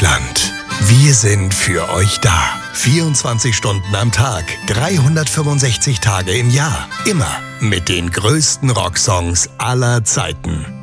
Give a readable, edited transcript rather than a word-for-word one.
Deutschland. Wir sind für euch da. 24 Stunden am Tag, 365 Tage im Jahr. Immer mit den größten Rocksongs aller Zeiten.